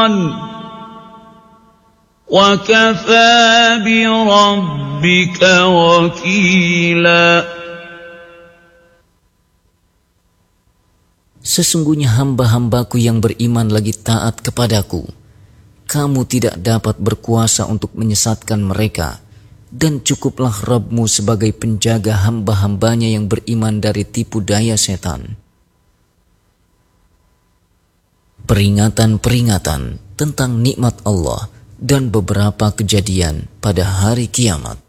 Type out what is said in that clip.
وَكَفَى بِرَبِّكَ وَكِيلًا. Sesungguhnya hamba-hambaku yang beriman lagi taat kepadaku. Kamu tidak dapat berkuasa untuk menyesatkan mereka, dan cukuplah Rabbmu sebagai penjaga hamba-hambanya yang beriman dari tipu daya setan. Peringatan-peringatan tentang nikmat Allah dan beberapa kejadian pada hari kiamat.